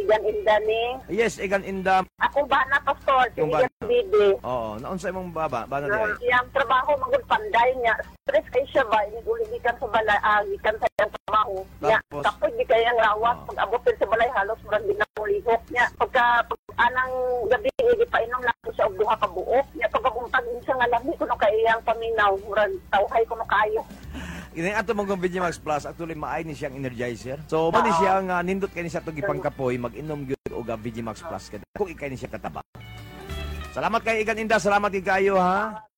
igan inda ni. Yes, igan inda. Ako ba na pastor, si Yung ba- igan bibi. Oo, naunsay mong baba, ba na di ay? Yang trabaho magul panday niya. Stress kay siya ba, igikan sa balay, gikan sa iyang trabaho. Ya, Tapos? kapag di kayang lawas, pag abutin sa balay, halos murag di na mulihok niya. Pagka anang gabi, di pa inom na ko siya og duha ka buok. Niya, pagkabuntag siya nga lami, kuno kayang paminaw, murag tawhay kuno kayo. Ini ato mong VG Max Plus actually maay ni siyang energizer. So mo ni siya nga nindot kay ni siya to gipangkapoy mag-inom gyud og VG Max Plus kada. Kung ikay ni siya kataba. Salamat kay Igan Inda, salamat kay kayo ha.